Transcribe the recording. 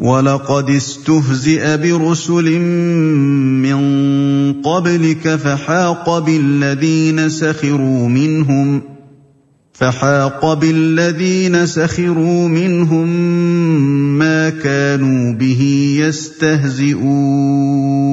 وَلَقَدِ اسْتُهْزِئَ بِرُسُلٍ مِّن قَبْلِكَ فَحَاقَ بِالَّذِينَ سَخِرُوا مِنْهُم مَّا كَانُوا بِهِ يَسْتَهْزِئُونَ